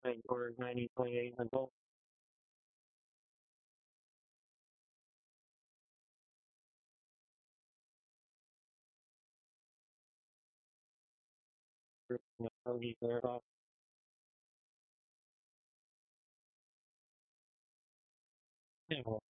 like or 1928 adult group, Yogi Berra. Yeah, well,